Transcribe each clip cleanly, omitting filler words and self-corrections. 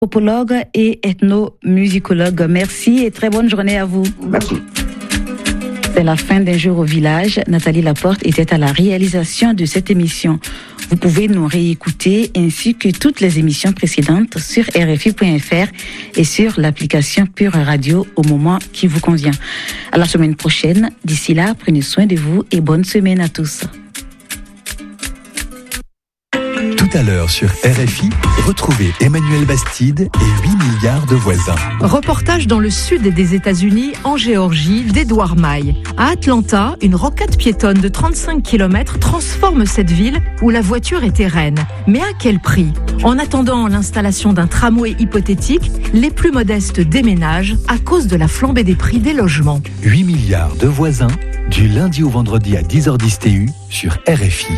Anthropologue et ethnomusicologue. Merci et très bonne journée à vous. Merci. C'est la fin d'un jour au village. Nathalie Laporte était à la réalisation de cette émission. Vous pouvez nous réécouter ainsi que toutes les émissions précédentes sur RFI.fr et sur l'application Pure Radio au moment qui vous convient. À la semaine prochaine. D'ici là, prenez soin de vous et bonne semaine à tous. Tout à l'heure sur RFI, retrouvez Emmanuel Bastide et 8 milliards de voisins. Reportage dans le sud des États-Unis, en Géorgie, d'Edouard Maille. À Atlanta, une rocade piétonne de 35 km transforme cette ville où la voiture était reine. Mais à quel prix ? En attendant l'installation d'un tramway hypothétique, les plus modestes déménagent à cause de la flambée des prix des logements. 8 milliards de voisins, du lundi au vendredi à 10h10 TU sur RFI.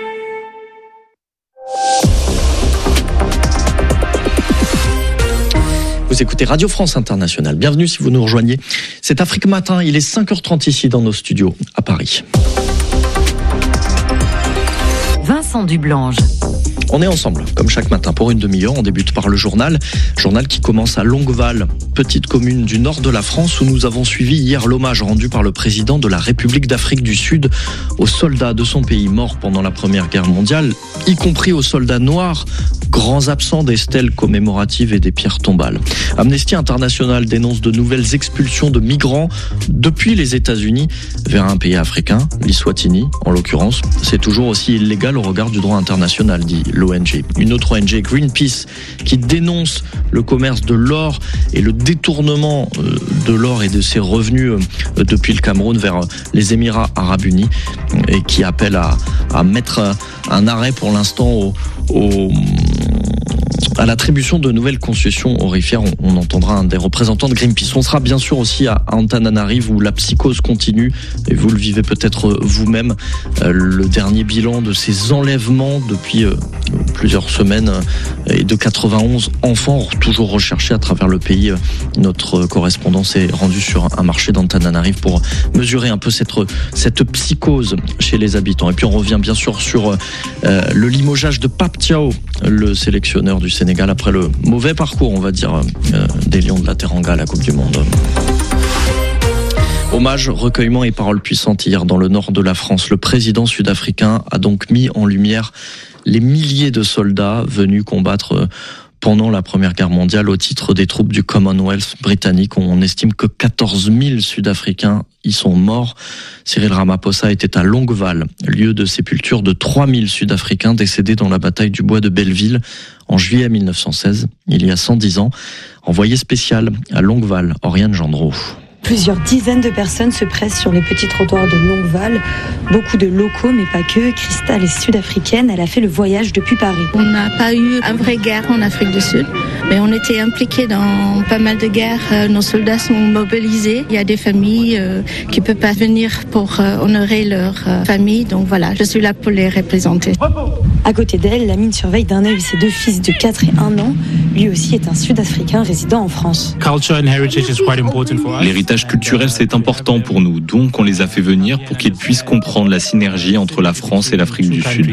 Vous écoutez Radio France Internationale. Bienvenue si vous nous rejoignez. C'est Afrique Matin, il est 5h30 ici dans nos studios à Paris. Vincent Dublange. On est ensemble, comme chaque matin, pour une demi-heure. On débute par le journal qui commence à Longueval, petite commune du nord de la France, où nous avons suivi hier l'hommage rendu par le président de la République d'Afrique du Sud aux soldats de son pays morts pendant la Première Guerre mondiale, y compris aux soldats noirs, grands absents des stèles commémoratives et des pierres tombales. Amnesty International dénonce de nouvelles expulsions de migrants depuis les États-Unis vers un pays africain, l'Eswatini en l'occurrence. C'est toujours aussi illégal au regard du droit international, dit l'ONG. Une autre ONG, Greenpeace, qui dénonce le commerce de l'or et le détournement de l'or et de ses revenus depuis le Cameroun vers les Émirats Arabes Unis et qui appelle à mettre un arrêt pour l'instant à l'attribution de nouvelles concessions aurifères. On entendra un des représentants de Greenpeace. On sera bien sûr aussi à Antananarive où la psychose continue et vous le vivez peut-être vous-même. Le dernier bilan de ces enlèvements depuis plusieurs semaines et de 91 enfants toujours recherchés à travers le pays. Notre correspondant s'est rendu sur un marché d'Antananarive pour mesurer un peu cette psychose chez les habitants. Et puis on revient bien sûr sur le limogeage de Pape Thiaw, le sélectionneur du Sénégal, après le mauvais parcours, on va dire, des Lions de la Teranga à la Coupe du Monde. Hommage, recueillement et paroles puissantes hier dans le nord de la France. Le président sud-africain a donc mis en lumière les milliers de soldats venus combattre pendant la Première Guerre mondiale au titre des troupes du Commonwealth britannique. On estime que 14 000 Sud-Africains y sont morts. Cyril Ramaphosa était à Longueval, lieu de sépulture de 3 000 Sud-Africains décédés dans la bataille du bois de Belleville en juillet 1916, il y a 110 ans. Envoyé spécial à Longueval, Oriane Gendreau. Plusieurs dizaines de personnes se pressent sur les petits trottoirs de Longueval. Beaucoup de locaux, mais pas que. Christelle est sud-africaine, elle a fait le voyage depuis Paris. On n'a pas eu une vraie guerre en Afrique du Sud, mais on était impliqués dans pas mal de guerres. Nos soldats sont mobilisés. Il y a des familles qui ne peuvent pas venir pour honorer leur famille. Donc voilà, je suis là pour les représenter. À côté d'elle, Lamine surveille d'un œil ses deux fils de 4 et 1 an. Lui aussi est un Sud-Africain résidant en France. L'héritage culturel, c'est important pour nous. Donc, on les a fait venir pour qu'ils puissent comprendre la synergie entre la France et l'Afrique du Sud.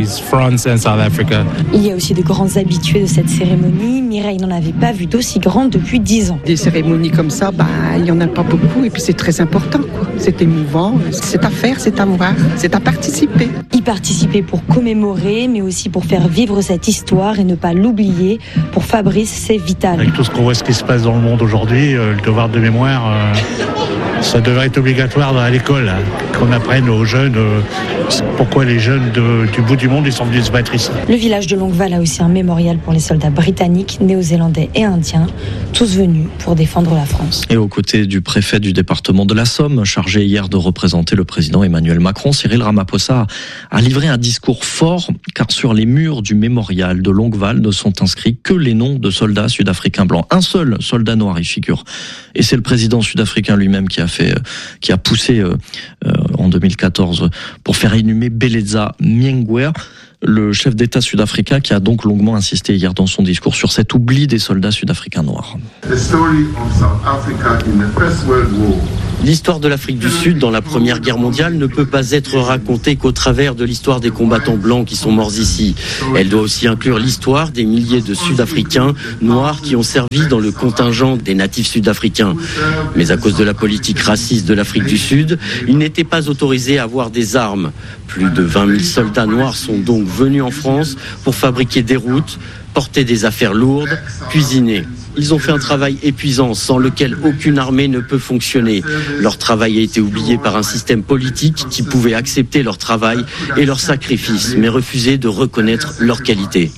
Il y a aussi de grands habitués de cette cérémonie. Mireille n'en avait pas vu d'aussi grande depuis 10 ans. Des cérémonies comme ça, il n'y en a pas beaucoup. Et puis, c'est très important, quoi. C'est émouvant. C'est à faire, c'est à voir, c'est à participer. Y participer pour commémorer, mais aussi pour faire vivre cette histoire et ne pas l'oublier. Pour Fabrice, c'est vital. Avec tout ce qu'on voit, ce qui se passe dans le monde aujourd'hui, le devoir de mémoire, ça devrait être obligatoire à l'école, qu'on apprenne aux jeunes pourquoi les jeunes du bout du monde ils sont venus se battre ici. Le village de Longueval a aussi un mémorial pour les soldats britanniques, néo-zélandais et indiens, tous venus pour défendre la France. Et aux côtés du préfet du département de la Somme, chargé hier de représenter le président Emmanuel Macron, Cyril Ramaphosa a livré un discours fort, car sur les murs du mémorial de Longueval ne sont inscrits que les noms de soldats sud-africains blancs. Un seul soldat noir y figure. Et c'est le président sud-africain lui-même qui a poussé en 2014 pour faire inhumer Beleza Mingwer, le chef d'État sud-africain, qui a donc longuement insisté hier dans son discours sur cet oubli des soldats sud-africains noirs. The story of South Africa in the First World War L'histoire de l'Afrique du Sud dans la Première Guerre mondiale ne peut pas être racontée qu'au travers de l'histoire des combattants blancs qui sont morts ici. Elle doit aussi inclure l'histoire des milliers de Sud-Africains noirs qui ont servi dans le contingent des natifs sud-africains. Mais à cause de la politique raciste de l'Afrique du Sud, ils n'étaient pas autorisés à avoir des armes. Plus de 20 000 soldats noirs sont donc venus en France pour fabriquer des routes, porter des affaires lourdes, cuisiner. Ils ont fait un travail épuisant sans lequel aucune armée ne peut fonctionner. Leur travail a été oublié par un système politique qui pouvait accepter leur travail et leur sacrifice, mais refuser de reconnaître leur qualité.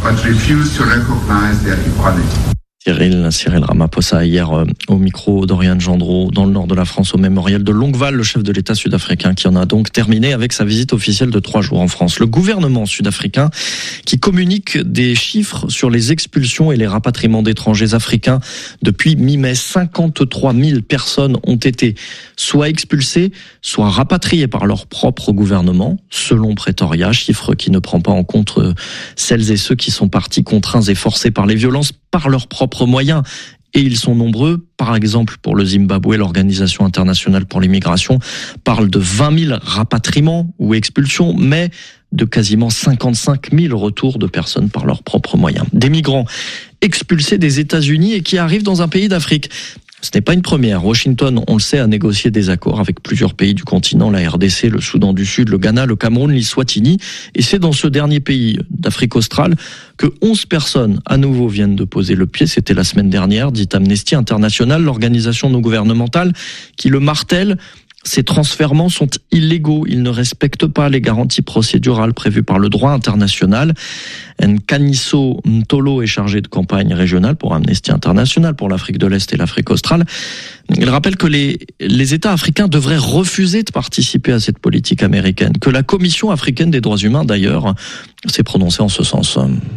Cyril Ramaphosa hier au micro d'Oriane Gendreau dans le nord de la France au mémorial de Longueval, le chef de l'État sud-africain qui en a donc terminé avec sa visite officielle de 3 jours en France. Le gouvernement sud-africain qui communique des chiffres sur les expulsions et les rapatriements d'étrangers africains depuis mi-mai. 53 000 personnes ont été soit expulsées, soit rapatriées par leur propre gouvernement, selon Pretoria, chiffre qui ne prend pas en compte celles et ceux qui sont partis contraints et forcés par les violences par leurs propres moyens. Et ils sont nombreux. Par exemple, pour le Zimbabwe, l'Organisation internationale pour l'immigration parle de 20 000 rapatriements ou expulsions, mais de quasiment 55 000 retours de personnes par leurs propres moyens. Des migrants expulsés des États-Unis et qui arrivent dans un pays d'Afrique. Ce n'est pas une première. Washington, on le sait, a négocié des accords avec plusieurs pays du continent, la RDC, le Soudan du Sud, le Ghana, le Cameroun, l'Eswatini. Et c'est dans ce dernier pays d'Afrique australe que 11 personnes à nouveau viennent de poser le pied. C'était la semaine dernière, dit Amnesty International, l'organisation non gouvernementale qui le martèle. Ces transfèrements sont illégaux. Ils ne respectent pas les garanties procédurales prévues par le droit international. Nkaniso Mtolo est chargé de campagne régionale pour Amnesty International, pour l'Afrique de l'Est et l'Afrique australe. Il rappelle que les États africains devraient refuser de participer à cette politique américaine, que la Commission africaine des droits humains, d'ailleurs, s'est prononcée en ce sens.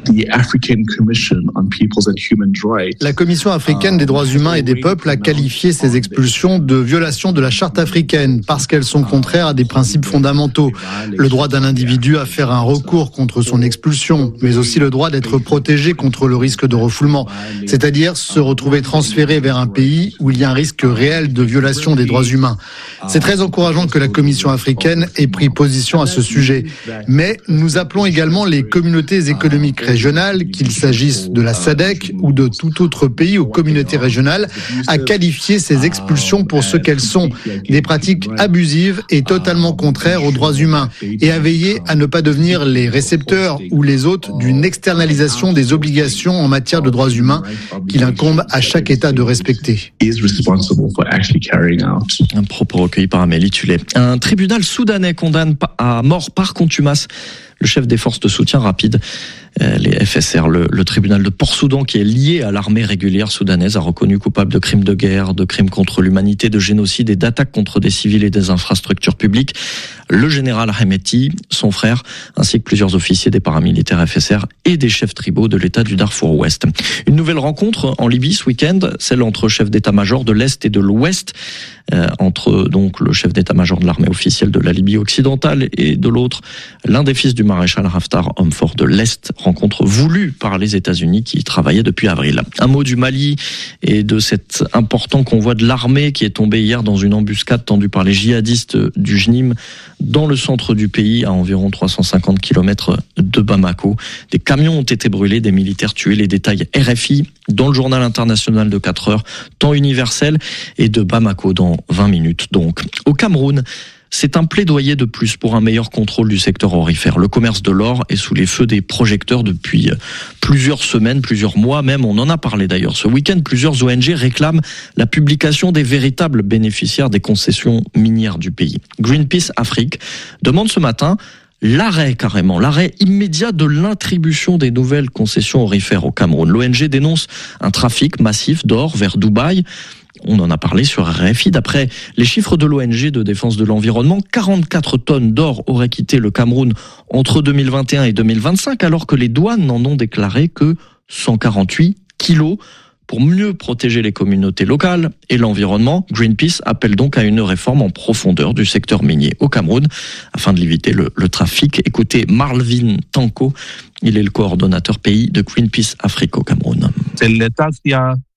La Commission africaine des droits humains et des peuples a qualifié ces expulsions de violation de la charte africaine parce qu'elles sont contraires à des principes fondamentaux. Le droit d'un individu à faire un recours contre son expulsion, mais aussi le droit d'être protégé contre le risque de refoulement, c'est-à-dire se retrouver transféré vers un pays où il y a un risque réel de violation des droits humains. C'est très encourageant que la Commission africaine ait pris position à ce sujet, mais nous appelons également les communautés économiques régionales, qu'il s'agisse de la SADC ou de tout autre pays ou communauté régionale, à qualifier ces expulsions pour ce qu'elles sont, des pratiques abusives et totalement contraires aux droits humains, et à veiller à ne pas devenir les récepteurs ou les hôtes d'une externalisation des obligations en matière de droits humains qu'il incombe à chaque État de respecter. Un propos recueilli par Amélie Tullet. Un tribunal soudanais condamne à mort par contumace le chef des forces de soutien rapide, les FSR. Le tribunal de Port-Soudan, qui est lié à l'armée régulière soudanaise, a reconnu coupable de crimes de guerre, de crimes contre l'humanité, de génocide et d'attaques contre des civils et des infrastructures publiques. Le général Hemeti, son frère, ainsi que plusieurs officiers des paramilitaires FSR et des chefs tribaux de l'État du Darfour Ouest. Une nouvelle rencontre en Libye ce week-end, celle entre chefs d'état-major de l'Est et de l'Ouest, entre donc le chef d'état-major de l'armée officielle de la Libye occidentale et de l'autre l'un des fils du maréchal Haftar, homme fort de l'Est. Rencontre voulue par les États-Unis qui y travaillaient depuis avril. Un mot du Mali et de cet important convoi de l'armée qui est tombé hier dans une embuscade tendue par les djihadistes du JNIM dans le centre du pays, à environ 350 km de Bamako. Des camions ont été brûlés, des militaires tués. Les détails RFI dans le journal international de 4 heures, temps universel, et de Bamako dans 20 minutes. Donc, au Cameroun, c'est un plaidoyer de plus pour un meilleur contrôle du secteur aurifère. Le commerce de l'or est sous les feux des projecteurs depuis plusieurs semaines, plusieurs mois même. On en a parlé d'ailleurs ce week-end. Plusieurs ONG réclament la publication des véritables bénéficiaires des concessions minières du pays. Greenpeace Afrique demande ce matin l'arrêt immédiat de l'attribution des nouvelles concessions aurifères au Cameroun. L'ONG dénonce un trafic massif d'or vers Dubaï. On en a parlé sur RFI. D'après les chiffres de l'ONG de défense de l'environnement, 44 tonnes d'or auraient quitté le Cameroun entre 2021 et 2025, alors que les douanes n'en ont déclaré que 148 kilos. Pour mieux protéger les communautés locales et l'environnement, Greenpeace appelle donc à une réforme en profondeur du secteur minier au Cameroun afin de limiter le trafic. Écoutez Marvin Tanko, il est le coordonnateur pays de Greenpeace Afrique au Cameroun. C'est l'État qui a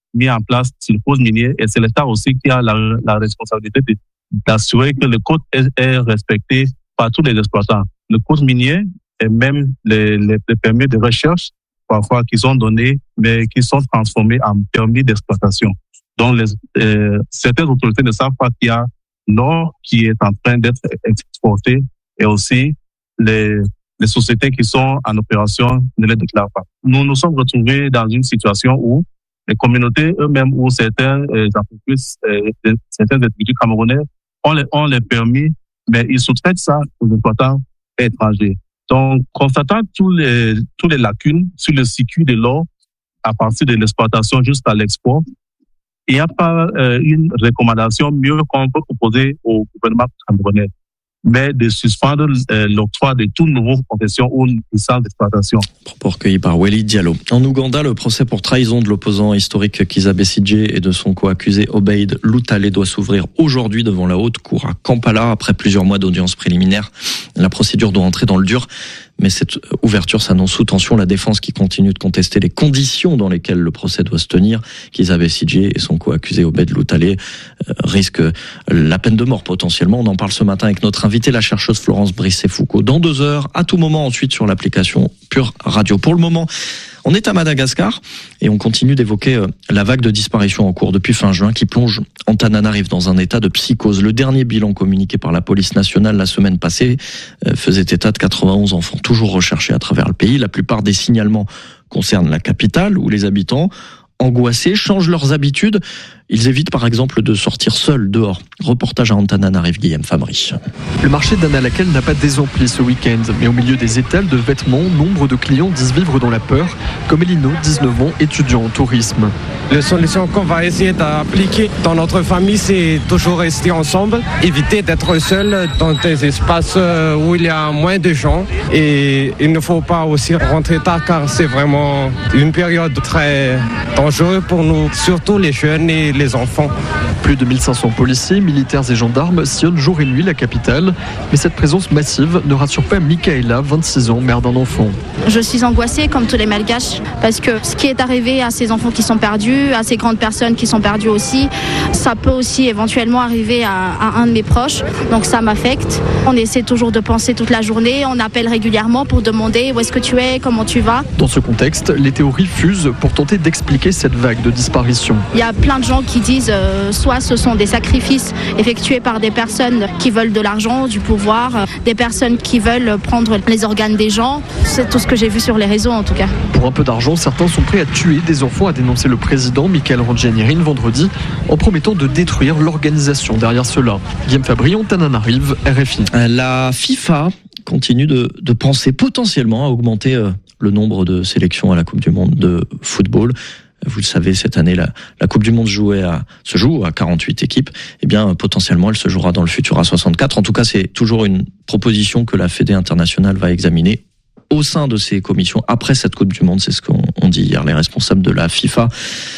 mis en place sur le code minier et c'est l'État aussi qui a la responsabilité d'assurer que le code est respecté par tous les exploitants. Le code minier et même les permis de recherche, parfois qui sont donnés, mais qui sont transformés en permis d'exploitation. Donc, certaines autorités ne savent pas qu'il y a l'or qui est en train d'être exporté et aussi les sociétés qui sont en opération ne les déclarent pas. Nous nous sommes retrouvés dans une situation où les communautés eux-mêmes ou certains entreprises, certains individus camerounais ont les permis, mais ils sous-traitent ça aux exploitants étrangers. Donc, constatant tous les lacunes sur le circuit de l'or à partir de l'exploitation jusqu'à l'export, il n'y a pas une recommandation mieux qu'on peut proposer au gouvernement camerounais, mais de suspendre l'octroi de toute nouvelle concession ou licence d'exploitation. Propos recueillis par Walid Diallo. En Ouganda, le procès pour trahison de l'opposant historique Kizza Besigye et de son co-accusé Obeid Lutale doit s'ouvrir aujourd'hui devant la haute cour à Kampala après plusieurs mois d'audience préliminaire. La procédure doit entrer dans le dur, mais cette ouverture s'annonce sous tension. La défense qui continue de contester les conditions dans lesquelles le procès doit se tenir. Kizza Besigye et son co-accusé Obeid Lutale risquent la peine de mort potentiellement. On en parle ce matin avec notre invitée, la chercheuse Florence Brisset-Foucault. Dans 2 heures, à tout moment ensuite sur l'application Pure Radio. Pour le moment, on est à Madagascar et on continue d'évoquer la vague de disparitions en cours depuis fin juin qui plonge Antananarive dans un état de psychose. Le dernier bilan communiqué par la police nationale la semaine passée faisait état de 91 enfants toujours recherchés à travers le pays. La plupart des signalements concernent la capitale où les habitants angoissés changent leurs habitudes. Ils évitent par exemple de sortir seuls dehors. Reportage à Antananarive, Guillaume Fabry. Le marché d'Annalakel n'a pas désempli ce week-end, mais au milieu des étals de vêtements, nombre de clients disent vivre dans la peur, comme Elino, 19 ans, étudiant en tourisme. La solution qu'on va essayer d'appliquer dans notre famille, c'est toujours rester ensemble, éviter d'être seul dans des espaces où il y a moins de gens. Et il ne faut pas aussi rentrer tard car c'est vraiment une période très dangereuse pour nous, surtout les jeunes et les enfants. Plus de 1500 policiers, militaires et gendarmes sillonnent jour et nuit la capitale. Mais cette présence massive ne rassure pas Michaela, 26 ans, mère d'un enfant. Je suis angoissée comme tous les Malgaches parce que ce qui est arrivé à ces enfants qui sont perdus, à ces grandes personnes qui sont perdues aussi, ça peut aussi éventuellement arriver à un de mes proches. Donc ça m'affecte. On essaie toujours de penser toute la journée. On appelle régulièrement pour demander où est-ce que tu es, comment tu vas. Dans ce contexte, les théories fusent pour tenter d'expliquer cette vague de disparition. Il y a plein de gens qui disent soit ce sont des sacrifices effectués par des personnes qui veulent de l'argent, du pouvoir, des personnes qui veulent prendre les organes des gens. C'est tout ce que j'ai vu sur les réseaux en tout cas. Pour un peu d'argent, certains sont prêts à tuer des enfants, a dénoncé le président Michael Randjanirin vendredi, en promettant de détruire l'organisation derrière cela. Guillaume Fabry, Antananarive, RFI. La FIFA continue de penser potentiellement à augmenter le nombre de sélections à la Coupe du Monde de football. Vous le savez, cette année, la Coupe du Monde se joue à 48 équipes. Eh bien, potentiellement, elle se jouera dans le futur à 64. En tout cas, c'est toujours une proposition que la Fédé internationale va examiner au sein de ces commissions après cette Coupe du Monde. C'est ce qu'ont dit hier les responsables de la FIFA.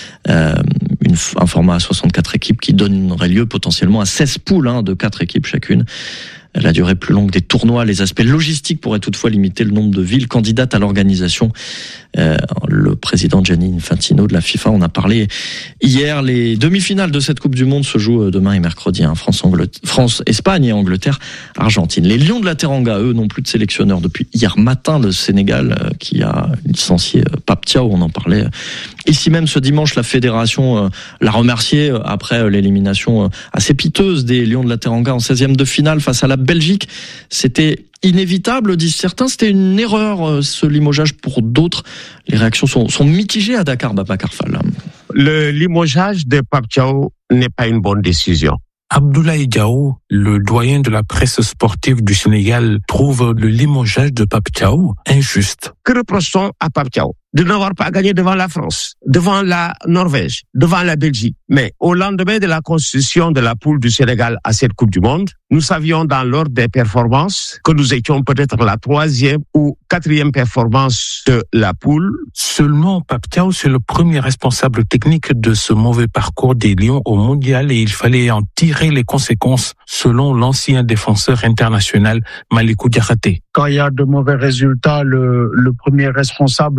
Un format à 64 équipes qui donnerait lieu potentiellement à 16 poules de 4 équipes chacune. La durée plus longue des tournois, les aspects logistiques pourraient toutefois limiter le nombre de villes candidates à l'organisation. Le président Gianni Infantino de la FIFA en a parlé hier. Les demi-finales de cette Coupe du Monde se jouent demain et mercredi. France, Espagne et Angleterre, Argentine. Les Lions de la Teranga, eux, n'ont plus de sélectionneur depuis hier matin. Le Sénégal qui a licencié Pape Thiaw, on en parlait ici même ce dimanche. La fédération l'a remercié après l'élimination assez piteuse des Lions de la Teranga en 16e de finale face à la Belgique. C'était inévitable, disent certains. C'était une erreur, ce limogeage pour d'autres. Les réactions sont mitigées à Dakar, Babacar Fall. Le limogeage de Pape Thiaw n'est pas une bonne décision. Abdoulaye Diaw, le doyen de la presse sportive du Sénégal, trouve le limogeage de Pape Thiaw injuste. Que reproche-t-on à Pape Thiaw? De n'avoir pas gagné devant la France, devant la Norvège, devant la Belgique. Mais au lendemain de la constitution de la poule du Sénégal à cette Coupe du Monde, nous savions dans l'ordre des performances que nous étions peut-être la 3e ou 4e performance de la poule. Seulement, Pape Thiaw, c'est le premier responsable technique de ce mauvais parcours des Lions au mondial et il fallait en tirer les conséquences, selon l'ancien défenseur international Malikou Diakhaté. Quand il y a de mauvais résultats, le premier responsable forcément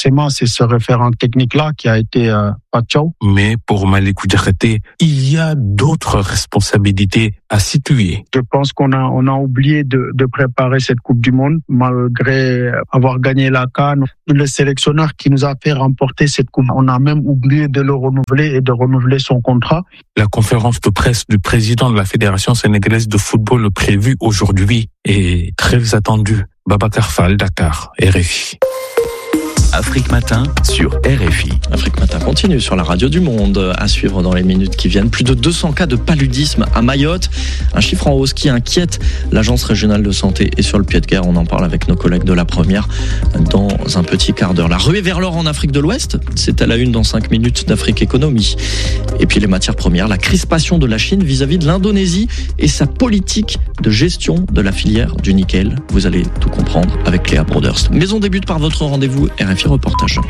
forcément, c'est ce référent technique-là qui a été Papiao. Mais pour Malick Diakhaté, il y a d'autres responsabilités à situer. Je pense qu'on a oublié de préparer cette Coupe du Monde, malgré avoir gagné la CAN. Le sélectionneur qui nous a fait remporter cette Coupe, on a même oublié de le renouveler et de renouveler son contrat. La conférence de presse du président de la Fédération sénégalaise de football prévue aujourd'hui est très attendue. Babacar Fall, Dakar, RFI. Afrique Matin sur RFI. Afrique Matin continue sur la radio du Monde. À suivre dans les minutes qui viennent. Plus de 200 cas de paludisme à Mayotte. Un chiffre en hausse qui inquiète l'Agence régionale de santé est sur le pied de guerre. On en parle avec nos collègues de la première dans un petit quart d'heure. La ruée vers l'or en Afrique de l'Ouest, c'est à la une dans 5 minutes d'Afrique Économie. Et puis les matières premières, la crispation de la Chine vis-à-vis de l'Indonésie et sa politique de gestion de la filière du nickel. Vous allez tout comprendre avec Cléa Broderst. Mais on débute par votre rendez-vous RFI Reportage.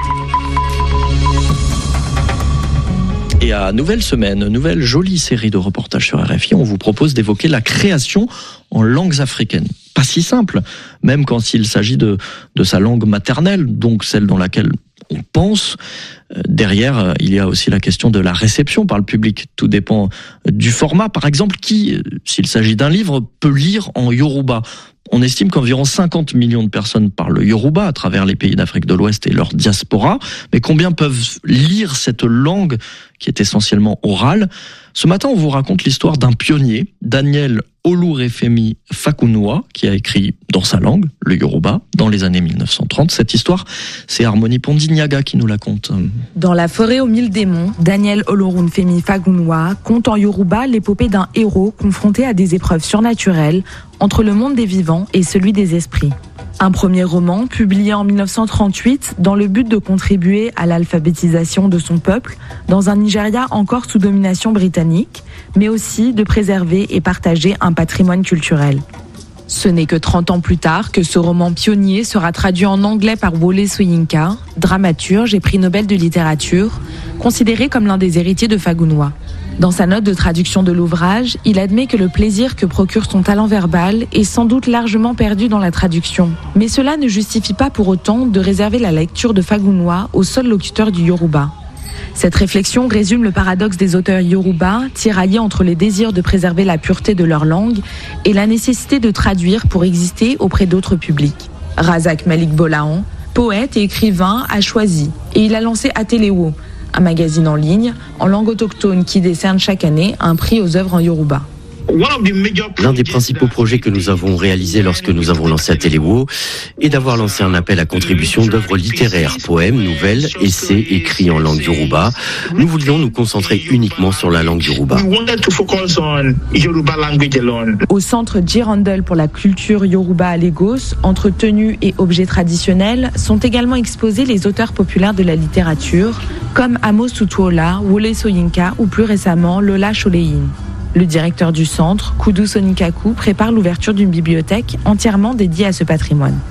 Et à nouvelle semaine, nouvelle jolie série de reportages sur RFI, on vous propose d'évoquer la création en langues africaines. Pas si simple, même quand il s'agit de sa langue maternelle, donc celle dans laquelle on pense. Derrière, il y a aussi la question de la réception par le public. Tout dépend du format. Par exemple, qui, s'il s'agit d'un livre, peut lire en yoruba ? On estime qu'environ 50 millions de personnes parlent yoruba à travers les pays d'Afrique de l'Ouest et leur diaspora. Mais combien peuvent lire cette langue qui est essentiellement orale ? Ce matin, on vous raconte l'histoire d'un pionnier, Daniel Olurefemi Fakunwa, qui a écrit dans sa langue, le yoruba, dans les années 1930. Cette histoire, c'est Harmonie Pondinyaga qui nous la conte. Dans la forêt aux 1000 démons, Daniel Olurefemi Fakunwa conte en yoruba l'épopée d'un héros confronté à des épreuves surnaturelles entre le monde des vivants et celui des esprits. Un premier roman publié en 1938 dans le but de contribuer à l'alphabétisation de son peuple dans un Nigeria encore sous domination britannique, mais aussi de préserver et partager un patrimoine culturel. Ce n'est que 30 ans plus tard que ce roman pionnier sera traduit en anglais par Wole Soyinka, dramaturge et prix Nobel de littérature, considéré comme l'un des héritiers de Fakunwa. Dans sa note de traduction de l'ouvrage, il admet que le plaisir que procure son talent verbal est sans doute largement perdu dans la traduction. Mais cela ne justifie pas pour autant de réserver la lecture de Fakunwa aux seuls locuteurs du yoruba. Cette réflexion résume le paradoxe des auteurs yoruba, tiraillés entre les désirs de préserver la pureté de leur langue et la nécessité de traduire pour exister auprès d'autres publics. Razak Malik Bolahan, poète et écrivain, a choisi et il a lancé Atelewo, un magazine en ligne en langue autochtone qui décerne chaque année un prix aux œuvres en yoruba. L'un des principaux projets que nous avons réalisés lorsque nous avons lancé Atelewo est d'avoir lancé un appel à contribution d'œuvres littéraires, poèmes, nouvelles, essais écrits en langue yoruba. Nous voulions nous concentrer uniquement sur la langue yoruba. Au centre Girandol pour la culture yoruba à Lagos, entre tenues et objets traditionnels, sont également exposés les auteurs populaires de la littérature, comme Amos Tutuola, Wole Soyinka ou plus récemment Lola Sholeyin. Le directeur du centre, Kudu Sonikaku, prépare l'ouverture d'une bibliothèque entièrement dédiée à ce patrimoine.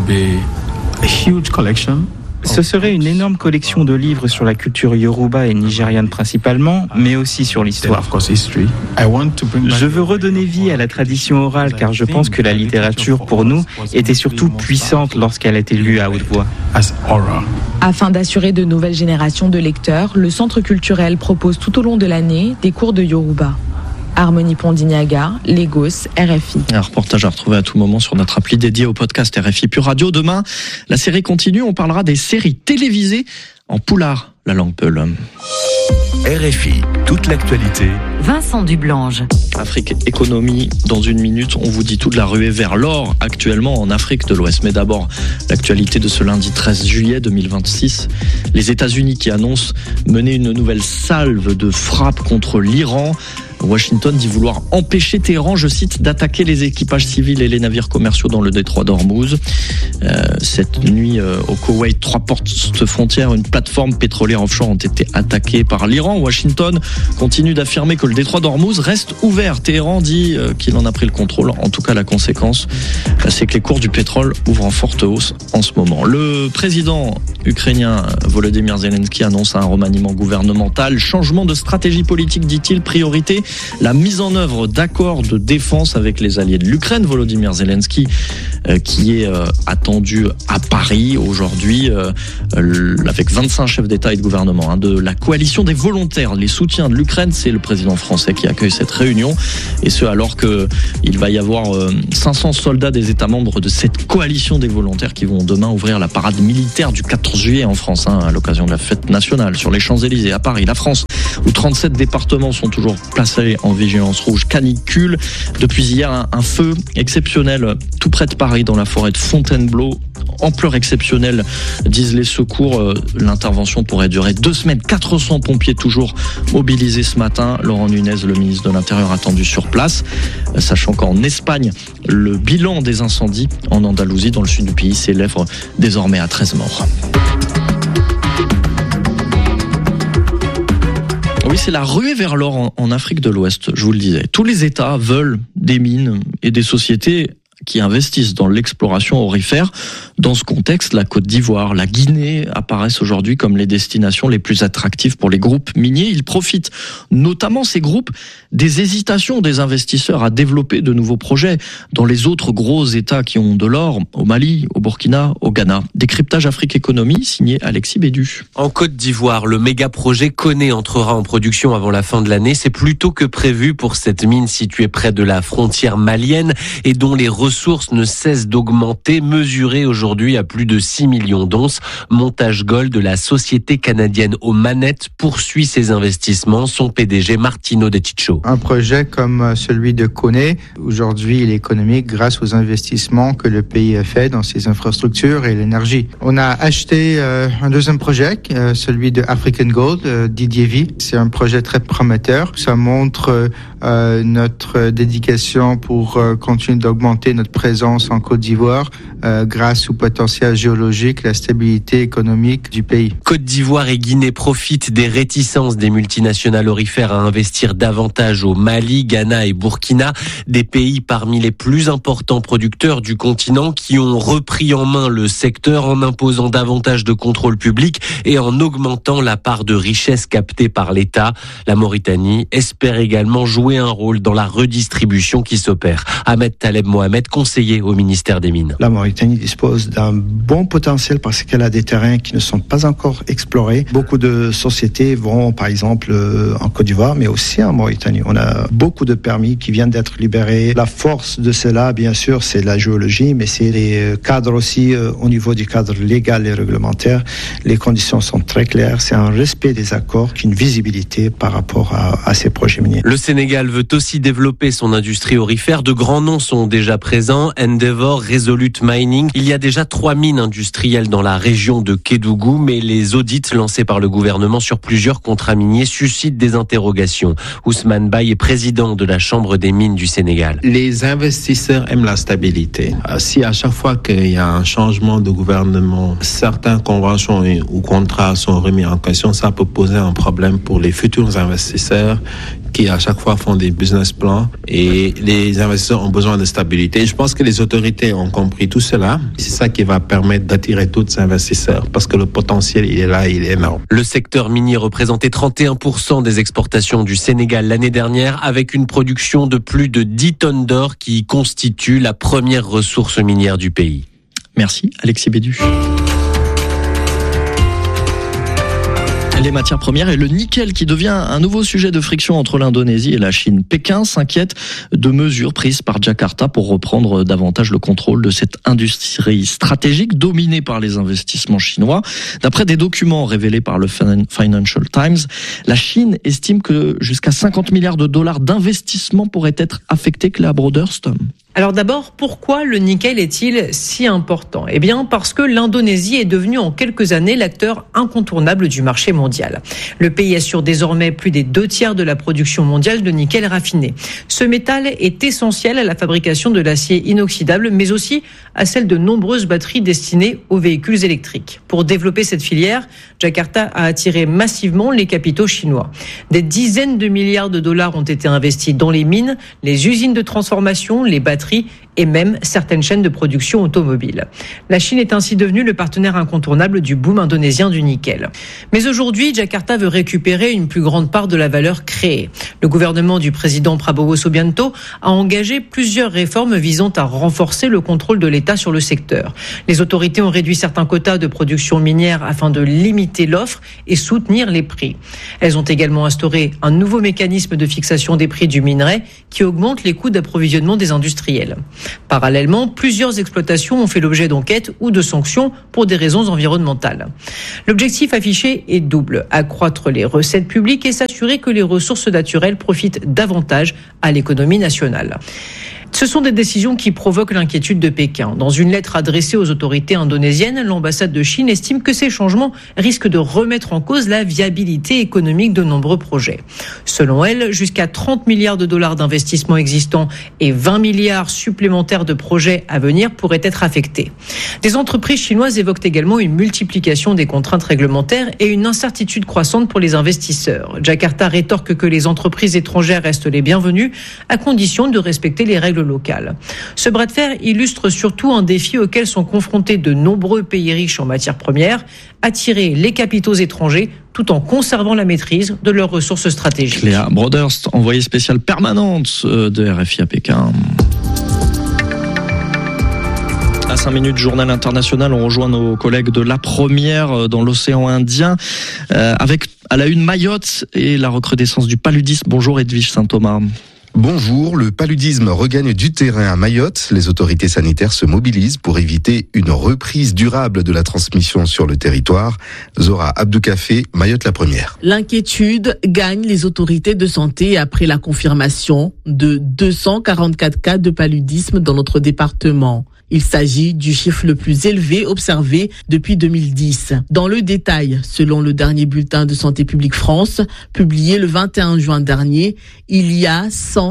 Ce serait une énorme collection de livres sur la culture yoruba et nigériane principalement, mais aussi sur l'histoire. Je veux redonner vie à la tradition orale car je pense que la littérature, pour nous, était surtout puissante lorsqu'elle était lue à haute voix. Afin d'assurer de nouvelles générations de lecteurs, le centre culturel propose tout au long de l'année des cours de yoruba. Harmonie Pondinyaga, Lagos, RFI. Un reportage à retrouver à tout moment sur notre appli dédiée au podcast RFI Pure Radio. Demain, la série continue. On parlera des séries télévisées en poulard, la langue peul. RFI, toute l'actualité. Vincent Dublange. Afrique Économie, dans une minute, on vous dit tout de la ruée vers l'or actuellement en Afrique de l'Ouest. Mais d'abord, l'actualité de ce lundi 13 juillet 2026. Les États-Unis qui annoncent mener une nouvelle salve de frappe contre l'Iran. Washington dit vouloir empêcher Téhéran, je cite, d'attaquer les équipages civils et les navires commerciaux dans le détroit d'Ormuz. Cette nuit, au Koweït, 3 postes frontières, une plateforme pétrolière offshore ont été attaquées par l'Iran. Washington continue d'affirmer que le détroit d'Ormuz reste ouvert. Téhéran dit qu'il en a pris le contrôle. En tout cas, la conséquence, c'est que les cours du pétrole ouvrent en forte hausse en ce moment. Le président ukrainien Volodymyr Zelensky annonce un remaniement gouvernemental, changement de stratégie politique, dit-il, priorité la mise en œuvre d'accords de défense avec les alliés de l'Ukraine. Volodymyr Zelensky qui est attendu à Paris aujourd'hui avec 25 chefs d'État et de gouvernement de la coalition des volontaires. Les soutiens de l'Ukraine, c'est le président français qui accueille cette réunion, et ce alors qu'il va y avoir 500 soldats des États membres de cette coalition des volontaires qui vont demain ouvrir la parade militaire du 14 juillet en France, à l'occasion de la fête nationale sur les Champs-Élysées à Paris. La France, où 37 départements sont toujours placés en vigilance rouge canicule. Depuis hier, un feu exceptionnel tout près de Paris, dans la forêt de Fontainebleau. Ampleur exceptionnelle, disent les secours. L'intervention pourrait durer 2 semaines. 400 pompiers toujours mobilisés ce matin. Laurent Nunez, le ministre de l'Intérieur, attendu sur place. Sachant qu'en Espagne, le bilan des incendies en Andalousie, dans le sud du pays, s'élève désormais à 13 morts. Oui, c'est la ruée vers l'or en Afrique de l'Ouest, je vous le disais. Tous les États veulent des mines et des sociétés qui investissent dans l'exploration aurifère. Dans ce contexte, la Côte d'Ivoire, la Guinée apparaissent aujourd'hui comme les destinations les plus attractives pour les groupes miniers. Ils profitent, notamment ces groupes, des hésitations des investisseurs à développer de nouveaux projets dans les autres gros États qui ont de l'or, au Mali, au Burkina, au Ghana. Décryptage Afrique Économie, signé Alexis Bédu. En Côte d'Ivoire, le méga projet Koné entrera en production avant la fin de l'année. C'est plus tôt que prévu pour cette mine située près de la frontière malienne et dont les ressources ne cessent d'augmenter, mesurées aujourd'hui à plus de 6 millions d'onces. Montage Gold de la société canadienne aux manettes poursuit ses investissements. Son PDG Martino De Ciccio. Un projet comme celui de Koné, aujourd'hui il est économique grâce aux investissements que le pays a fait dans ses infrastructures et l'énergie. On a acheté un deuxième projet, celui de African Gold, DDV. C'est un projet très prometteur. Ça montre notre dédication pour continuer d'augmenter notre présence en Côte d'Ivoire grâce au potentiel géologique, la stabilité économique du pays. Côte d'Ivoire et Guinée profitent des réticences des multinationales aurifères à investir davantage au Mali, Ghana et Burkina, des pays parmi les plus importants producteurs du continent qui ont repris en main le secteur en imposant davantage de contrôle public et en augmentant la part de richesse captée par l'État. La Mauritanie espère également jouer un rôle dans la redistribution qui s'opère. Ahmed Taleb Mohamed, conseiller au ministère des Mines. La Mauritanie dispose d'un bon potentiel parce qu'elle a des terrains qui ne sont pas encore explorés. Beaucoup de sociétés vont, par exemple, en Côte d'Ivoire, mais aussi en Mauritanie. On a beaucoup de permis qui viennent d'être libérés. La force de cela, bien sûr, c'est la géologie, mais c'est les cadres aussi au niveau du cadre légal et réglementaire. Les conditions sont très claires. C'est un respect des accords, une visibilité par rapport à ces projets miniers. Le Sénégal veut aussi développer son industrie aurifère. De grands noms sont déjà présents. Endeavour, Resolute Mining. Il y a déjà 3 mines industrielles dans la région de Kédougou, mais les audits lancés par le gouvernement sur plusieurs contrats miniers suscitent des interrogations. Ousmane Baye est président de la Chambre des mines du Sénégal. Les investisseurs aiment la stabilité. Si à chaque fois qu'il y a un changement de gouvernement, certaines conventions ou contrats sont remis en question, ça peut poser un problème pour les futurs investisseurs qui à chaque fois font des business plans, et les investisseurs ont besoin de stabilité. Je pense que les autorités ont compris tout cela. C'est ça qui va permettre d'attirer d'autres investisseurs parce que le potentiel, il est là, il est énorme. Le secteur minier représentait 31% des exportations du Sénégal l'année dernière, avec une production de plus de 10 tonnes d'or qui constitue la première ressource minière du pays. Merci Alexis Bédu. Les matières premières et le nickel qui devient un nouveau sujet de friction entre l'Indonésie et la Chine. Pékin s'inquiète de mesures prises par Jakarta pour reprendre davantage le contrôle de cette industrie stratégique dominée par les investissements chinois. D'après des documents révélés par le Financial Times, la Chine estime que jusqu'à 50 milliards de dollars d'investissement pourraient être affectés. Cléa Broderst. Alors d'abord, pourquoi le nickel est-il si important ? Eh bien parce que l'Indonésie est devenue en quelques années l'acteur incontournable du marché mondial. Le pays assure désormais plus des 2/3 de la production mondiale de nickel raffiné. Ce métal est essentiel à la fabrication de l'acier inoxydable, mais aussi à celle de nombreuses batteries destinées aux véhicules électriques. Pour développer cette filière, Jakarta a attiré massivement les capitaux chinois. Des dizaines de milliards de dollars ont été investis dans les mines, les usines de transformation, les batteries batteries et même certaines chaînes de production automobile. La Chine est ainsi devenue le partenaire incontournable du boom indonésien du nickel. Mais aujourd'hui, Jakarta veut récupérer une plus grande part de la valeur créée. Le gouvernement du président Prabowo Subianto a engagé plusieurs réformes visant à renforcer le contrôle de l'État sur le secteur. Les autorités ont réduit certains quotas de production minière afin de limiter l'offre et soutenir les prix. Elles ont également instauré un nouveau mécanisme de fixation des prix du minerai qui augmente les coûts d'approvisionnement des industriels. Parallèlement, plusieurs exploitations ont fait l'objet d'enquêtes ou de sanctions pour des raisons environnementales. L'objectif affiché est double, accroître les recettes publiques et s'assurer que les ressources naturelles profitent davantage à l'économie nationale. Ce sont des décisions qui provoquent l'inquiétude de Pékin. Dans une lettre adressée aux autorités indonésiennes, l'ambassade de Chine estime que ces changements risquent de remettre en cause la viabilité économique de nombreux projets. Selon elle, jusqu'à 30 milliards de dollars d'investissements existants et 20 milliards supplémentaires de projets à venir pourraient être affectés. Des entreprises chinoises évoquent également une multiplication des contraintes réglementaires et une incertitude croissante pour les investisseurs. Jakarta rétorque que les entreprises étrangères restent les bienvenues à condition de respecter les règles locales. Ce bras de fer illustre surtout un défi auquel sont confrontés de nombreux pays riches en matières premières, attirer les capitaux étrangers tout en conservant la maîtrise de leurs ressources stratégiques. Cléa Broderst, envoyée spéciale permanente de RFI à Pékin. À 5 minutes, journal international, on rejoint nos collègues de La Première dans l'océan Indien avec à la une Mayotte et la recrudescence du paludisme. Bonjour Edwige Saint-Thomas. Bonjour, le paludisme regagne du terrain à Mayotte. Les autorités sanitaires se mobilisent pour éviter une reprise durable de la transmission sur le territoire. Zora Abdoukafé, Mayotte La Première. L'inquiétude gagne les autorités de santé après la confirmation de 244 cas de paludisme dans notre département. Il s'agit du chiffre le plus élevé observé depuis 2010. Dans le détail, selon le dernier bulletin de Santé publique France, publié le 21 juin dernier, il y a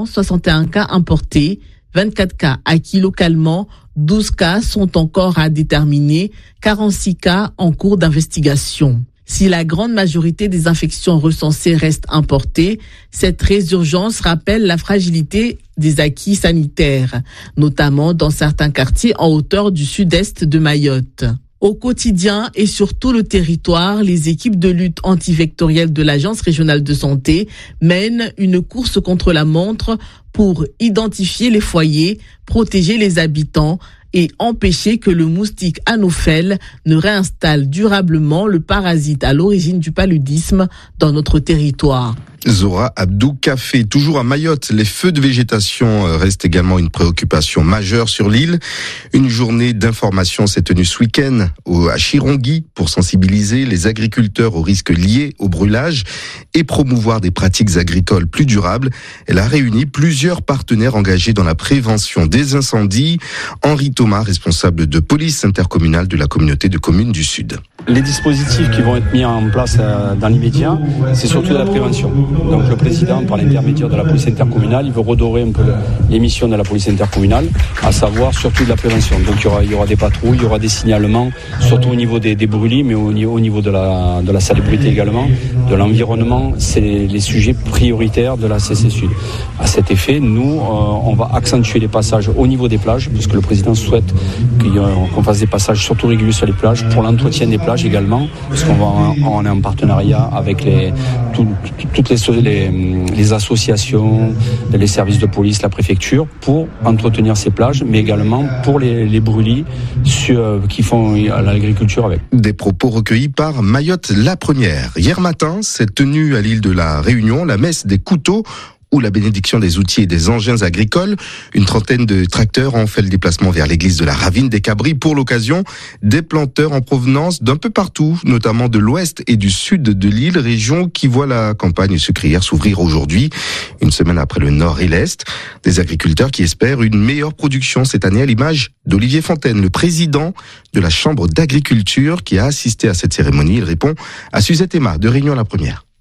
161 cas importés, 24 cas acquis localement, 12 cas sont encore à déterminer, 46 cas en cours d'investigation. Si la grande majorité des infections recensées restent importées, cette résurgence rappelle la fragilité des acquis sanitaires, notamment dans certains quartiers en hauteur du sud-est de Mayotte. Au quotidien et sur tout le territoire, les équipes de lutte antivectorielle de l'Agence régionale de santé mènent une course contre la montre pour identifier les foyers, protéger les habitants et empêcher que le moustique anophèle ne réinstalle durablement le parasite à l'origine du paludisme dans notre territoire. Zora Abdoukafé, toujours à Mayotte, les feux de végétation restent également une préoccupation majeure sur l'île. Une journée d'information s'est tenue ce week-end à Chirongui pour sensibiliser les agriculteurs aux risques liés au brûlage et promouvoir des pratiques agricoles plus durables. Elle a réuni plusieurs partenaires engagés dans la prévention des incendies. Henri Thomas, responsable de police intercommunale de la communauté de communes du Sud. Les dispositifs qui vont être mis en place dans l'immédiat, c'est surtout de la prévention. Donc le président, par l'intermédiaire de la police intercommunale, il veut redorer un peu les missions de la police intercommunale, à savoir surtout de la prévention. Donc il y aura des patrouilles, il y aura des signalements, surtout au niveau des brûlis, mais au niveau de la salubrité également, de l'environnement. C'est les sujets prioritaires de la CC Sud. À cet effet, nous, on va accentuer les passages au niveau des plages, puisque le président souhaite qu'on fasse des passages surtout réguliers sur les plages, pour l'entretien des plages également, parce qu'on est en partenariat avec toutes les associations, les services de police, la préfecture, pour entretenir ces plages, mais également pour les brûlis qui font l'agriculture avec. Des propos recueillis par Mayotte La Première. Hier matin, s'est tenue à l'île de la Réunion la messe des couteaux ou la bénédiction des outils et des engins agricoles. Une trentaine de tracteurs ont fait le déplacement vers l'église de la Ravine des Cabris. Pour l'occasion, des planteurs en provenance d'un peu partout, notamment de l'ouest et du sud de l'île, région qui voit la campagne sucrière s'ouvrir aujourd'hui, une semaine après le nord et l'est. Des agriculteurs qui espèrent une meilleure production cette année, à l'image d'Olivier Fontaine, le président de la Chambre d'agriculture qui a assisté à cette cérémonie. Il répond à Suzette Emma de Réunion La Première.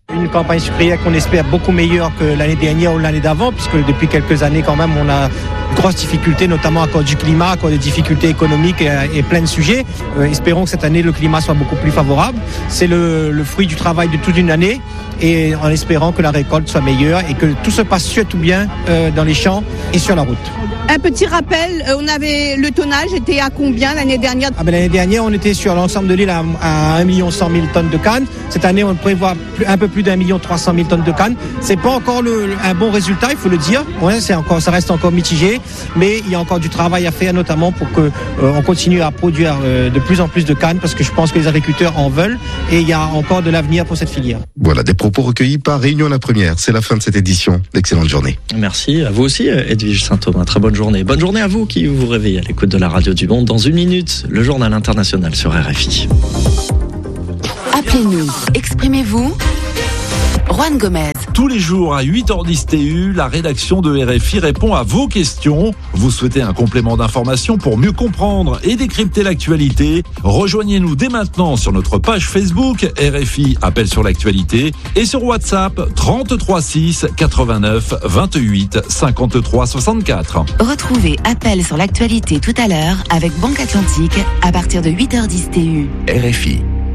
Une campagne sucrière qu'on espère beaucoup meilleure que l'année dernière ou l'année d'avant, puisque depuis quelques années quand même on a de grosses difficultés, notamment à cause du climat, à cause des difficultés économiques et plein de sujets. Espérons que cette année le climat soit beaucoup plus favorable. C'est le fruit du travail de toute une année, et en espérant que la récolte soit meilleure et que tout se passe surtout bien dans les champs et sur la route. Un petit rappel, le tonnage était à combien l'année dernière? L'année dernière, on était sur l'ensemble de l'île à 1 100 000 tonnes de canne. Cette année, on prévoit un peu plus d'1 300 000 tonnes de canne. C'est pas encore un bon résultat, il faut le dire. Ouais, ça reste encore mitigé, mais il y a encore du travail à faire, notamment pour que on continue à produire de plus en plus de canne, parce que je pense que les agriculteurs en veulent, et il y a encore de l'avenir pour cette filière. Voilà, des propos recueillis par Réunion la Première. C'est la fin de cette édition. D'excellente journée. Merci à vous aussi, Edwige Saint-Thomas. Très bonne journée. Bonne journée à vous qui vous réveillez à l'écoute de la radio du Monde. Dans 1 minute, le journal international sur RFI. Appelez-nous, exprimez-vous. Juan Gomez. Tous les jours à 8h10 TU, la rédaction de RFI répond à vos questions. Vous souhaitez un complément d'information pour mieux comprendre et décrypter l'actualité? Rejoignez-nous dès maintenant sur notre page Facebook RFI Appel sur l'actualité et sur WhatsApp 33 6 89 28 53 64. Retrouvez Appel sur l'actualité tout à l'heure avec Banque Atlantique à partir de 8h10 TU. RFI.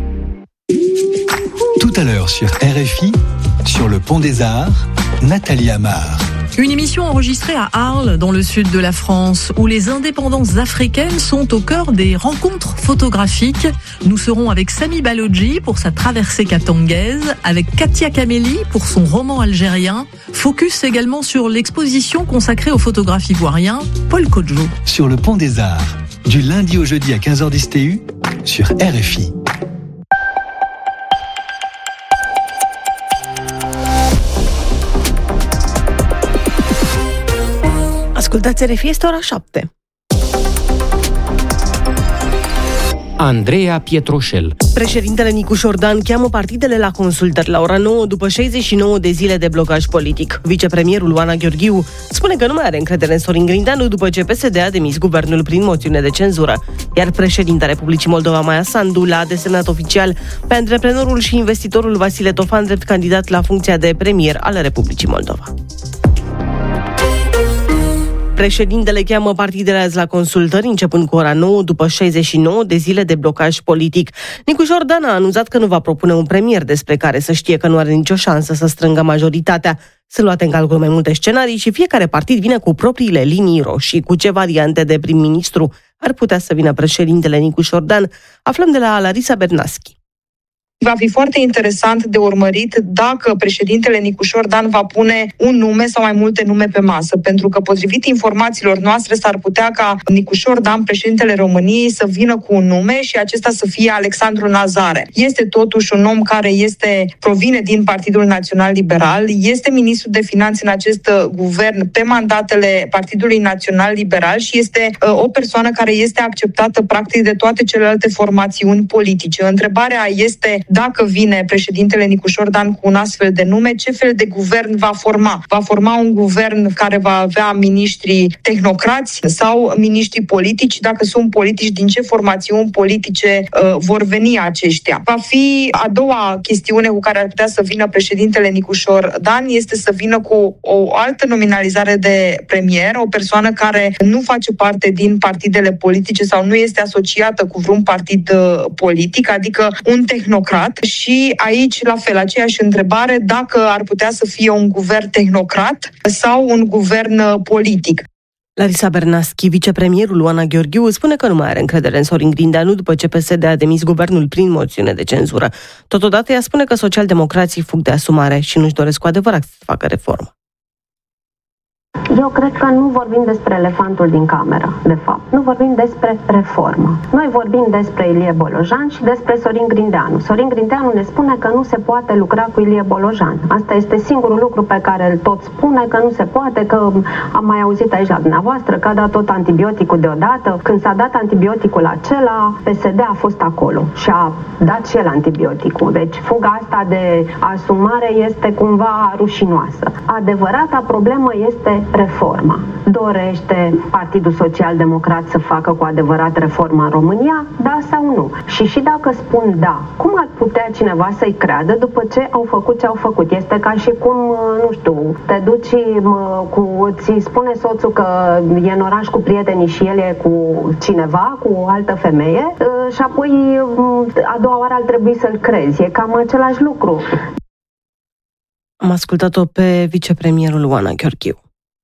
Tout à l'heure sur RFI, sur le Pont des Arts, Nathalie Amar. Une émission enregistrée à Arles, dans le sud de la France, où les indépendances africaines sont au cœur des rencontres photographiques. Nous serons avec Sami Balogi pour sa traversée katangaise, avec Katia Kameli pour son roman algérien. Focus également sur l'exposition consacrée au photographe ivoirien Paul Kodjo. Sur le Pont des Arts, du lundi au jeudi à 15h10 TU, sur RFI. Ascultați RFI, este ora 7. Andreea Pietroșel. Președintele Nicu Șordan cheamă partidele la consultări la ora 9 după 69 de zile de blocaj politic. Vicepremierul Oana Gheorghiu spune că nu mai are încredere în Sorin Grindeanu după ce PSD a demis guvernul prin moțiune de cenzură. Iar președintele Republicii Moldova, Maia Sandu, l-a desemnat oficial pe antreprenorul și investitorul Vasile Tofan drept candidat la funcția de premier al Republicii Moldova. Președintele cheamă partidele azi la consultări, începând cu ora 9, după 69 de zile de blocaj politic. Nicu Șordan a anunțat că nu va propune un premier despre care să știe că nu are nicio șansă să strângă majoritatea. Sunt luate în calcul mai multe scenarii și fiecare partid vine cu propriile linii roșii. Cu ce variante de prim-ministru ar putea să vină președintele Nicu Șordan? Aflăm de la Larisa Bernaschi. Va fi foarte interesant de urmărit dacă președintele Nicu Șordan va pune un nume sau mai multe nume pe masă, pentru că potrivit informațiilor noastre s-ar putea ca Nicu Șordan, președintele României, să vină cu un nume și acesta să fie Alexandru Nazare. Este totuși un om care provine din Partidul Național Liberal, este ministru de finanțe în acest guvern pe mandatele Partidului Național Liberal și este o persoană care este acceptată practic de toate celelalte formațiuni politice. Întrebarea este dacă vine președintele Nicu Șordan cu un astfel de nume, ce fel de guvern va forma? Va forma un guvern care va avea miniștri tehnocrați sau miniștri politici? Dacă sunt politici, din ce formațiuni politice vor veni aceștia? Va fi a doua chestiune cu care ar putea să vină președintele Nicu Șordan, este să vină cu o altă nominalizare de premier, o persoană care nu face parte din partidele politice sau nu este asociată cu vreun partid politic, adică un tehnocrat. Și aici, la fel, aceeași întrebare, dacă ar putea să fie un guvern tehnocrat sau un guvern politic. Larisa Bernaschi, vicepremierul Oana Gheorghiu, spune că nu mai are încredere în Sorin Grindeanu după ce PSD a demis guvernul prin moțiune de cenzură. Totodată ea spune că socialdemocrații fug de asumare și nu-și doresc cu adevărat să facă reformă. Eu cred că nu vorbim despre elefantul din cameră, de fapt. Nu vorbim despre reformă. Noi vorbim despre Ilie Bolojan și despre Sorin Grindeanu. Sorin Grindeanu ne spune că nu se poate lucra cu Ilie Bolojan. Asta este singurul lucru pe care îl tot spune, că nu se poate, că am mai auzit aici la dumneavoastră că a dat tot antibioticul deodată. Când s-a dat antibioticul acela, PSD a fost acolo și a dat și el antibioticul. Deci fuga asta de asumare este cumva rușinoasă. Adevărata problemă este reforma. Dorește Partidul Social-Democrat să facă cu adevărat reforma în România? Da sau nu? Și dacă spun da, cum ar putea cineva să-i creadă după ce au făcut ce au făcut? Este ca și cum, nu știu, te duci ți spune soțul că e în oraș cu prietenii și el e cu cineva, cu o altă femeie și apoi a doua oară ar trebui să-l crezi. E cam același lucru. Am ascultat-o pe vicepremierul Oana Gheorghiu.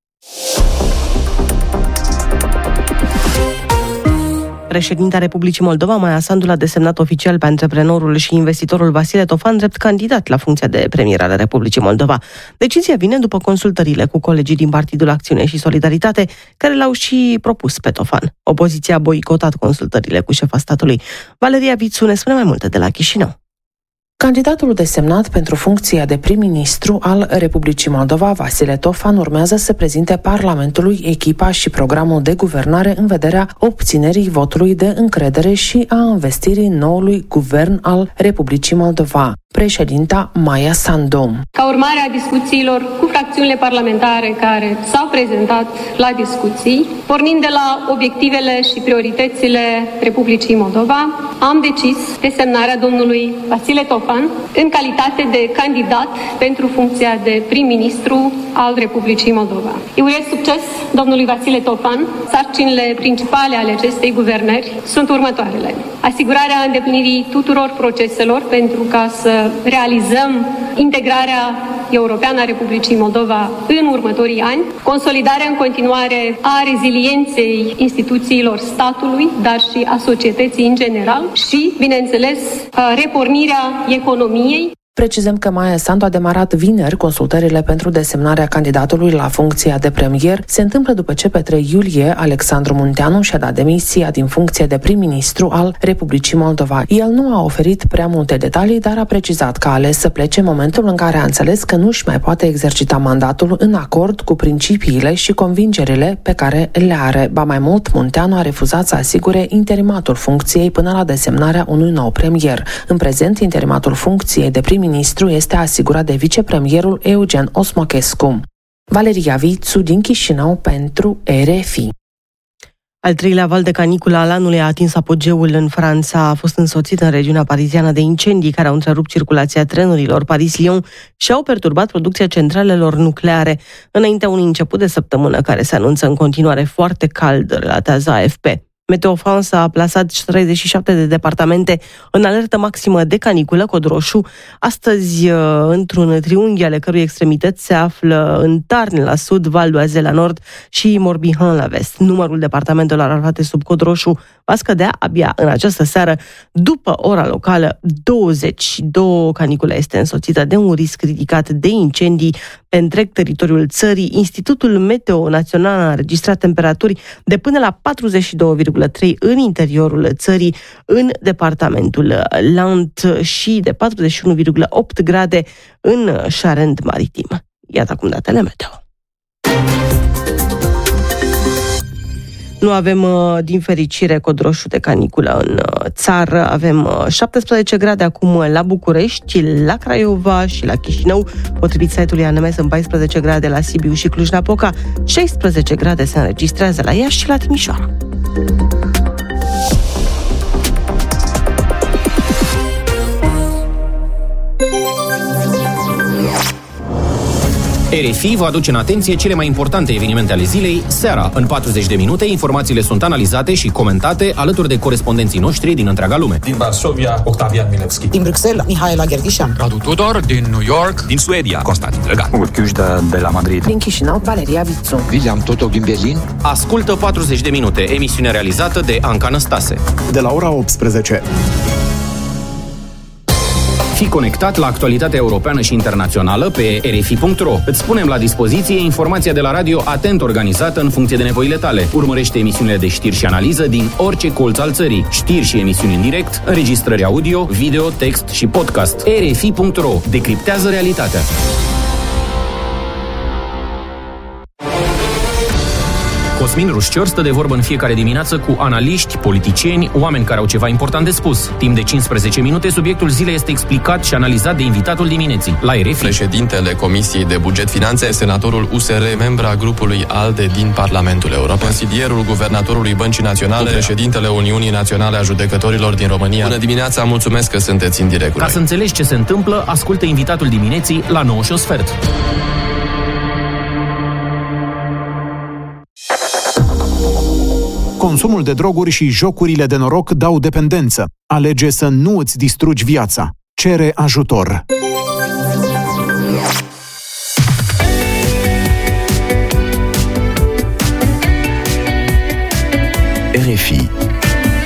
Președinta Republicii Moldova, Maia Sandu, l-a desemnat oficial pe antreprenorul și investitorul Vasile Tofan drept candidat la funcția de premier al Republicii Moldova. Decizia vine după consultările cu colegii din Partidul Acțiune și Solidaritate, care l-au și propus pe Tofan. Opoziția a boicotat consultările cu șefa statului. Valeria Vițu ne spune mai multe de la Chișinău. Candidatul desemnat pentru funcția de prim-ministru al Republicii Moldova, Vasile Tofan, urmează să prezinte Parlamentului echipa și programul de guvernare în vederea obținerii votului de încredere și a investirii noului guvern al Republicii Moldova. Președinta Maia Sandu. Ca urmare a discuțiilor cu fracțiunile parlamentare care s-au prezentat la discuții, pornind de la obiectivele și prioritățile Republicii Moldova, am decis desemnarea domnului Vasile Tofan în calitate de candidat pentru funcția de prim-ministru al Republicii Moldova. Îi urez succes domnului Vasile Tofan. Sarcinile principale ale acestei guvernări sunt următoarele: asigurarea îndeplinirii tuturor proceselor pentru ca să realizăm integrarea europeană a Republicii Moldova în următorii ani, consolidarea în continuare a rezilienței instituțiilor statului, dar și a societății în general și, bineînțeles, repornirea economiei. Precizăm că Maia Sandu a demarat vineri consultările pentru desemnarea candidatului la funcția de premier. Se întâmplă după ce pe 3 iulie Alexandru Munteanu și-a dat demisia din funcție de prim-ministru al Republicii Moldova. El nu a oferit prea multe detalii, dar a precizat că a ales să plece în momentul în care a înțeles că nu-și mai poate exercita mandatul în acord cu principiile și convingerile pe care le are. Ba mai mult, Munteanu a refuzat să asigure interimatul funcției până la desemnarea unui nou premier. În prezent, interimatul funcției de prim-ministru este asigurat de vicepremierul Eugen Osmochescu. Valeria Vițu din Chișinău pentru RFI. Al treilea val de caniculă al anului a atins apogeul în Franța. A fost însoțit în regiunea pariziană de incendii care au întrerupt circulația trenurilor Paris-Lyon și au perturbat producția centralelor nucleare înaintea unui început de săptămână care se anunță în continuare foarte cald, relatează AFP. Meteo France a plasat 37 de departamente în alertă maximă de caniculă, cod roșu. Astăzi, într-un triunghi ale cărui extremități se află în Tarn la sud, Val d'Oise la nord și Morbihan la vest. Numărul departamentelor aflate sub cod roșu va scădea abia în această seară, după ora locală 22. Canicula este însoțită de un risc ridicat de incendii pe întreg teritoriul țării. Institutul Meteo Național a înregistrat temperaturi de până la 42,3 în interiorul țării, în departamentul Lant și de 41,8 grade în Charente-Maritim. Iată acum datele meteo. Nu avem, din fericire, cod roșu de caniculă în țară. Avem 17 grade acum la București, la Craiova și la Chișinău. Potrivit site-ului ANMS, în 14 grade la Sibiu și Cluj-Napoca, 16 grade se înregistrează la Iași și la Timișoara. RFI vă aduce în atenție cele mai importante evenimente ale zilei, seara. În 40 de minute, informațiile sunt analizate și comentate alături de corespondenții noștri din întreaga lume. Din Varsovia, Octavian Milevski. Din Bruxelles, Mihaela Gherghișan. Radu Tudor, din New York. Din Suedia, Constantin Drăgan. Urchiuș de la Madrid. Din Chișinău, Valeria Vițu. William Totoc din Berlin. Ascultă 40 de minute, emisiune realizată de Anca Năstase. De la ora 18. Fii conectat la actualitatea europeană și internațională pe rfi.ro. Îți punem la dispoziție informația de la radio atent organizată în funcție de nevoile tale. Urmărește emisiunile de știri și analiză din orice colț al țării. Știri și emisiuni în direct, înregistrări audio, video, text și podcast. rfi.ro. Decriptează realitatea. Cosmin Rușcior stă de vorbă în fiecare dimineață cu analiști, politicieni, oameni care au ceva important de spus. Timp de 15 minute, subiectul zilei este explicat și analizat de invitatul dimineții. La RFI, președintele Comisiei de Buget Finanțe, senatorul USR, membra grupului ALDE din Parlamentul European, consilierul guvernatorului Băncii Naționale, președintele Uniunii Naționale a Judecătorilor din România. Bună dimineața, mulțumesc că sunteți în direct. Ca să înțelegi ce se întâmplă, ascultă invitatul dimineții la 9:15. Consumul de droguri și jocurile de noroc dau dependență. Alege să nu îți distrugi viața. Cere ajutor. RFI.